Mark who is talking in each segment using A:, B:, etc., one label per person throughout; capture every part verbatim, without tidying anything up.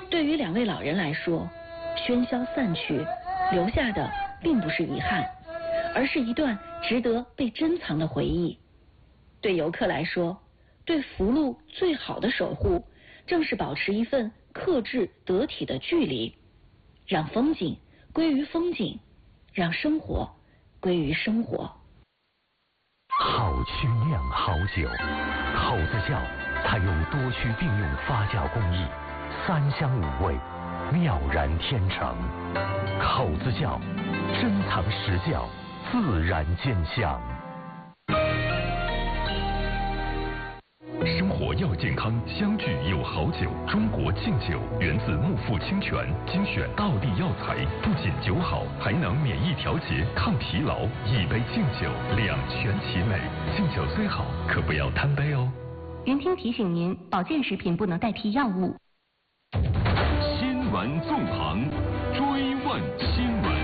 A: 对于两位老人来说，喧嚣散去，留下的并不是遗憾，而是一段值得被珍藏的回忆。对游客来说，对福禄最好的守护，正是保持一份克制得体的距离，让风景归于风景，让生活归于生活。
B: 好曲酿好酒，口子窖采用多区并用发酵工艺，三香五味，妙然天成。口子窖，珍藏实窖，自然见香。
C: 生活要健康，相聚有好酒。中国劲酒源自木富清泉，精选道地药材，不仅酒好，还能免疫调节、抗疲劳。一杯劲酒，两全其美。劲酒虽好，可不要贪杯哦。
D: 云听提醒您，保健食品不能代替药物。
C: 新闻纵横，追问新闻。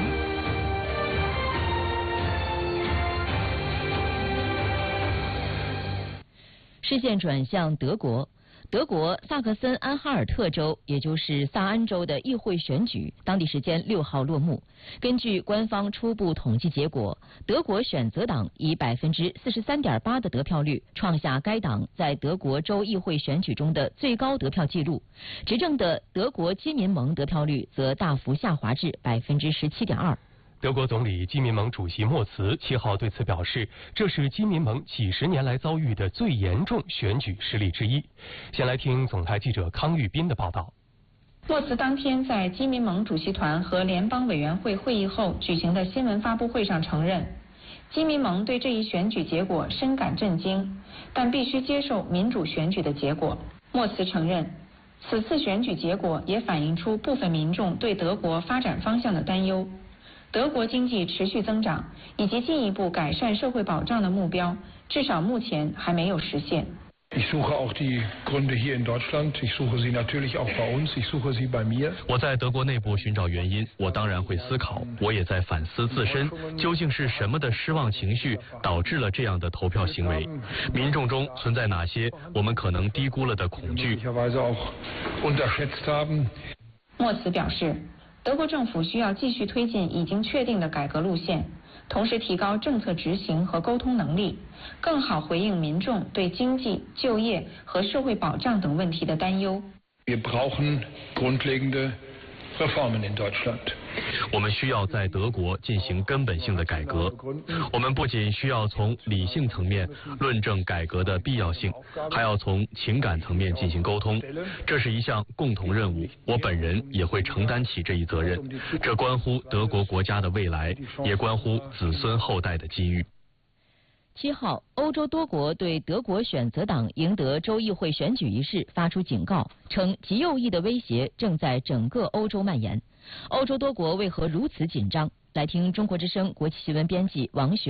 E: 视线转向德国，德国萨克森安哈尔特州，也就是萨安州的议会选举，当地时间六号落幕。根据官方初步统计结果，德国选择党以百分之四十三点八的得票率，创下该党在德国州议会选举中的最高得票纪录。执政的德国基民盟得票率则大幅下滑至百分之十七点二。
F: 德国总理基民盟主席莫茨七号对此表示，这是基民盟几十年来遭遇的最严重选举失利之一。先来听总台记者康玉斌的报道。
G: 莫茨当天在基民盟主席团和联邦委员会会议后举行的新闻发布会上承认，基民盟对这一选举结果深感震惊，但必须接受民主选举的结果。莫茨承认，此次选举结果也反映出部分民众对德国发展方向的担忧。德国经济持续增长以及进一步改善社会保障的目标，至少目前还没有实现。
H: Ich suche auch die Gründe hier in Deutschland. Ich suche sie natürlich auch bei uns. Ich suche sie bei mir.
I: 我在德国内部寻找原因，我当然会思考，我也在反思自身，究竟是什么的失望情绪导致了这样的投票行为？民众中存在哪些我们可能低估了的恐惧？
G: 莫茨表示，德国政府需要继续推进已经确定的改革路线，同时提高政策执行和沟通能力，更好回应民众对经济、就业和社会保障等问题的担忧。
H: Wir brauchen grundlegende Reformen in Deutschland.
I: 我们需要在德国进行根本性的改革。我们不仅需要从理性层面论证改革的必要性，还要从情感层面进行沟通。这是一项共同任务，我本人也会承担起这一责任。这关乎德国国家的未来，也关乎子孙后代的机遇。
E: 七号，欧洲多国对德国选择党赢得州议会选举一事发出警告，称极右翼的威胁正在整个欧洲蔓延。欧洲多国为何如此紧张？来听中国之声国际新闻编辑王雪。